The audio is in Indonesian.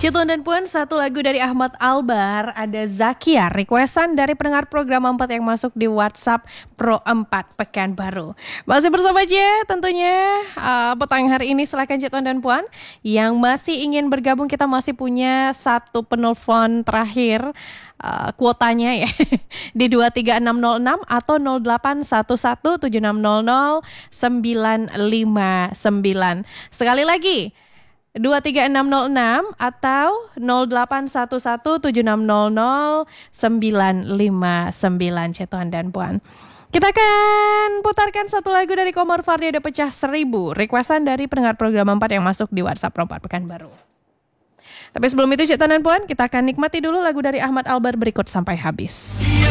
Cituan dan Puan, satu lagu dari Ahmad Albar, ada Zakia, requestan dari pendengar program 4 yang masuk di WhatsApp Pro 4 Pekanbaru. Masih bersama aja tentunya petang hari ini, silakan Cituan dan Puan. Yang masih ingin bergabung, kita masih punya satu penelpon terakhir kuotanya ya di 23606 atau 08117600 959. Sekali lagi 23606 atau 08117600 959 Cetuan dan Puan. Kita akan putarkan satu lagu dari Komar Fardi, ada Pecah 1000, requestan dari pendengar program 4 yang masuk di WhatsApp Pro 4 Pekanbaru. Tapi sebelum itu Cetuan dan Puan, kita akan nikmati dulu lagu dari Ahmad Albar berikut sampai habis.